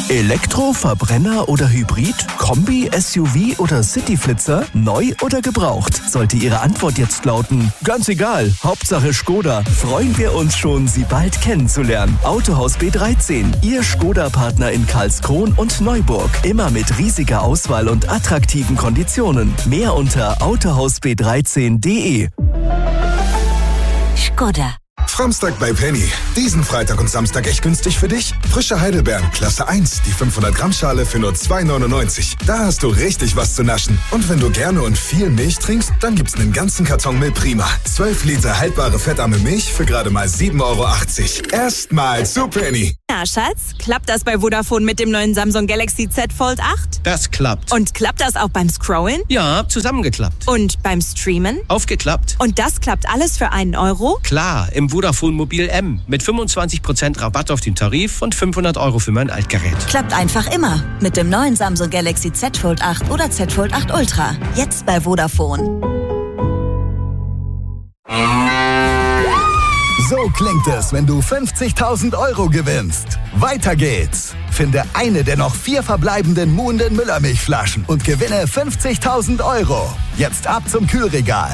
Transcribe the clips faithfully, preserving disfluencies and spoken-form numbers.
Elektro, Verbrenner oder Hybrid? Kombi, S U V oder Cityflitzer? Neu oder gebraucht? Sollte Ihre Antwort jetzt lauten, ganz egal, Hauptsache Skoda, freuen wir uns schon, Sie bald kennenzulernen. Autohaus B dreizehn, Ihr Skoda-Partner in Karlskron und Neuburg. Immer mit riesiger Auswahl und attraktiven Konditionen. Mehr unter autohaus b dreizehn punkt de. Skoda. Samstag bei Penny. Diesen Freitag und Samstag echt günstig für dich? Frische Heidelbeeren, Klasse eins, die fünfhundert Gramm Schale für nur zwei neunundneunzig. Da hast du richtig was zu naschen. Und wenn du gerne und viel Milch trinkst, dann gibt's einen ganzen Karton Milch Prima. zwölf Liter haltbare fettarme Milch für gerade mal sieben Euro achtzig. Erstmal zu Penny. Ja, Schatz, klappt das bei Vodafone mit dem neuen Samsung Galaxy Z Fold acht? Das klappt. Und klappt das auch beim Scrollen? Ja, zusammengeklappt. Und beim Streamen? Aufgeklappt. Und das klappt alles für einen Euro? Klar, im Vodafone Mobil M mit fünfundzwanzig Prozent Rabatt auf den Tarif und fünfhundert Euro für mein Altgerät. Klappt einfach immer mit dem neuen Samsung Galaxy Z Fold acht oder Z Fold acht Ultra. Jetzt bei Vodafone. So klingt es, wenn du fünfzigtausend Euro gewinnst. Weiter geht's. Finde eine der noch vier verbleibenden Muhnden Müllermilchflaschen und gewinne fünfzigtausend Euro. Jetzt ab zum Kühlregal.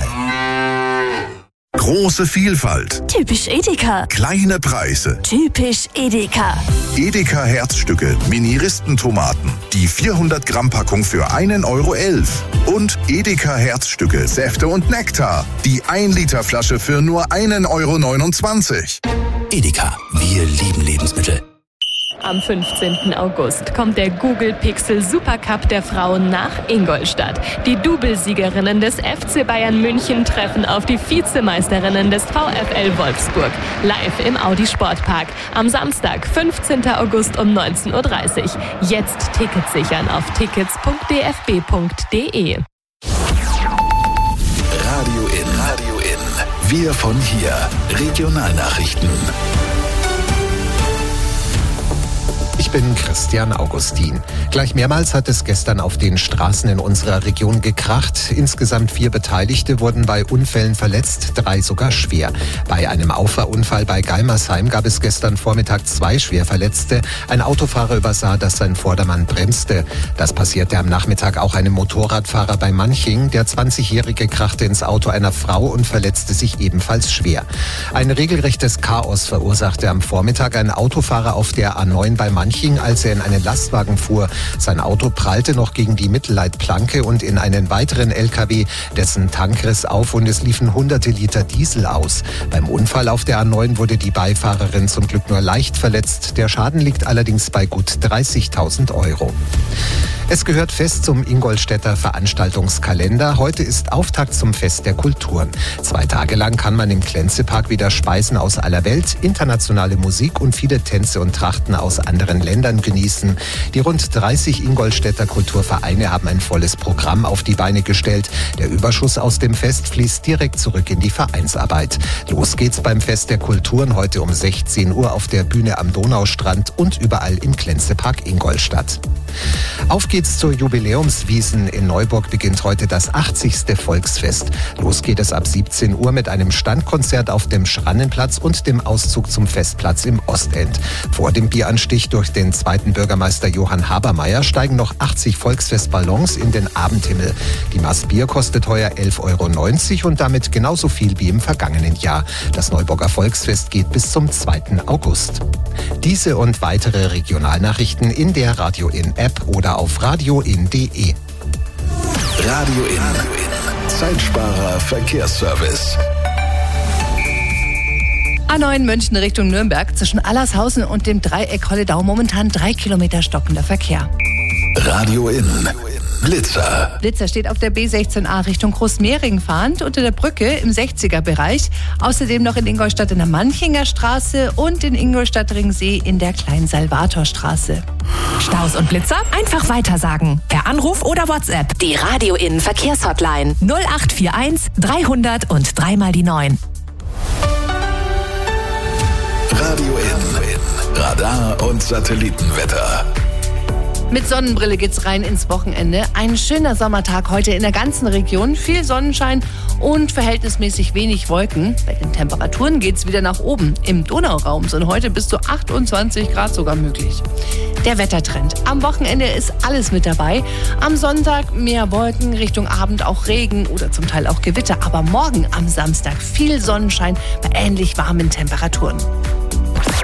Große Vielfalt. Typisch Edeka. Kleine Preise. Typisch Edeka. Edeka Herzstücke, Mini-Ristentomaten. Die vierhundert Gramm Packung für einen Euro elf. Und Edeka Herzstücke, Säfte und Nektar. Die ein Liter Flasche für nur einen Euro neunundzwanzig. Edeka, wir lieben Lebensmittel. Am fünfzehnten August kommt der Google Pixel Supercup der Frauen nach Ingolstadt. Die Doublesiegerinnen des F C Bayern München treffen auf die Vizemeisterinnen des VfL Wolfsburg. Live im Audi Sportpark. Am Samstag, fünfzehnten August um neunzehn Uhr dreißig. Jetzt Tickets sichern auf tickets punkt d f b punkt d e. Radio in, Radio in. Wir von hier. Regionalnachrichten. Ich bin Christian Augustin. Gleich mehrmals hat es gestern auf den Straßen in unserer Region gekracht. Insgesamt vier Beteiligte wurden bei Unfällen verletzt, drei sogar schwer. Bei einem Auffahrunfall bei Geimersheim gab es gestern Vormittag zwei Schwerverletzte. Ein Autofahrer übersah, dass sein Vordermann bremste. Das passierte am Nachmittag auch einem Motorradfahrer bei Manching. Der zwanzigjährige krachte ins Auto einer Frau und verletzte sich ebenfalls schwer. Ein regelrechtes Chaos verursachte am Vormittag ein Autofahrer auf der A neun bei Manching, als er in einen Lastwagen fuhr. Sein Auto prallte noch gegen die Mittelleitplanke und in einen weiteren L K W, dessen Tank riss auf und es liefen hunderte Liter Diesel aus. Beim Unfall auf der A neun wurde die Beifahrerin zum Glück nur leicht verletzt. Der Schaden liegt allerdings bei gut dreißigtausend Euro. Es gehört fest zum Ingolstädter Veranstaltungskalender. Heute ist Auftakt zum Fest der Kulturen. Zwei Tage lang kann man im Klenzepark wieder Speisen aus aller Welt, internationale Musik und viele Tänze und Trachten aus anderen Ländern genießen. Die rund dreißig Ingolstädter Kulturvereine haben ein volles Programm auf die Beine gestellt. Der Überschuss aus dem Fest fließt direkt zurück in die Vereinsarbeit. Los geht's beim Fest der Kulturen heute um sechzehn Uhr auf der Bühne am Donaustrand und überall im Klenzepark Ingolstadt. Auf geht's zur Jubiläumswiesn. In Neuburg beginnt heute das achtzigste Volksfest. Los geht es ab siebzehn Uhr mit einem Standkonzert auf dem Schrannenplatz und dem Auszug zum Festplatz im Ostend. Vor dem Bieranstich durch den zweiten Bürgermeister Johann Habermeier steigen noch achtzig Volksfestballons in den Abendhimmel. Die Maß Bier kostet heuer elf Euro neunzig und damit genauso viel wie im vergangenen Jahr. Das Neuburger Volksfest geht bis zum zweiten August. Diese und weitere Regionalnachrichten in der Radio in App oder auf radioin punkt de. Radio in. Zeitsparer Verkehrsservice. A neun München Richtung Nürnberg zwischen Allershausen und dem Dreieck Holledau momentan drei Kilometer stockender Verkehr. Radio in. Blitzer. Blitzer steht auf der B sechzehn a Richtung Großmehring fahrend unter der Brücke im sechziger-Bereich. Außerdem noch in Ingolstadt in der Manchinger Straße und in Ingolstadt-Ringsee in der Klein-Salvator-Straße. Staus und Blitzer? Einfach weitersagen. Per Anruf oder WhatsApp. Die Radio in Verkehrshotline null acht vier eins dreihundert und dreimal die neun. Radio in. Radar und Satellitenwetter. Mit Sonnenbrille geht's rein ins Wochenende. Ein schöner Sommertag heute in der ganzen Region. Viel Sonnenschein und verhältnismäßig wenig Wolken. Bei den Temperaturen geht's wieder nach oben. Im Donauraum sind heute bis zu achtundzwanzig Grad sogar möglich. Der Wettertrend. Am Wochenende ist alles mit dabei. Am Sonntag mehr Wolken, Richtung Abend auch Regen oder zum Teil auch Gewitter. Aber morgen am Samstag viel Sonnenschein bei ähnlich warmen Temperaturen.